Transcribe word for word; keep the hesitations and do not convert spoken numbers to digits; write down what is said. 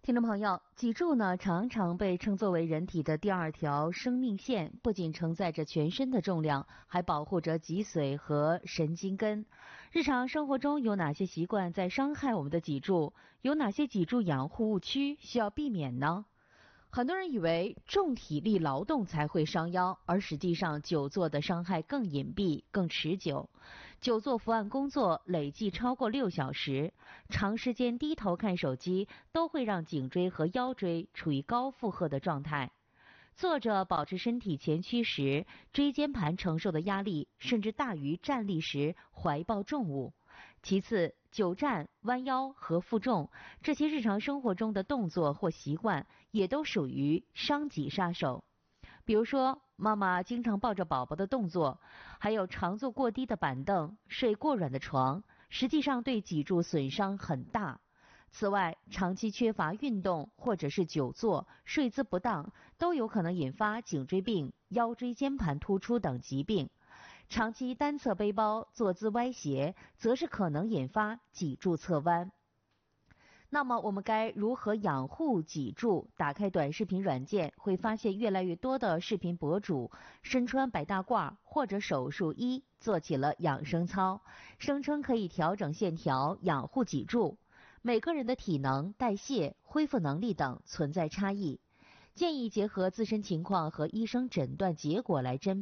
听众朋友，脊柱呢常常被称作为人体的第二条生命线，不仅承载着全身的重量，还保护着脊髓和神经根。日常生活中有哪些习惯在伤害我们的脊柱？有哪些脊柱养护误区需要避免呢？很多人以为重体力劳动才会伤腰，而实际上久坐的伤害更隐蔽、更持久。久坐伏案工作累计超过六小时，长时间低头看手机都会让颈椎和腰椎处于高负荷的状态。坐着保持身体前屈时，椎间盘承受的压力甚至大于站立时怀抱重物。其次，久站、弯腰和负重这些日常生活中的动作或习惯也都属于伤脊杀手。比如说，妈妈经常抱着宝宝的动作，还有常坐过低的板凳、睡过软的床，实际上对脊柱损伤很大。此外，长期缺乏运动或者是久坐、睡姿不当，都有可能引发颈椎病、腰椎间盘突出等疾病。长期单侧背包、坐姿歪斜，则是可能引发脊柱侧弯。那么我们该如何养护脊柱？打开短视频软件，会发现越来越多的视频博主身穿白大褂或者手术衣，做起了养生操，声称可以调整线条、养护脊柱。每个人的体能、代谢、恢复能力等存在差异，建议结合自身情况和医生诊断结果来甄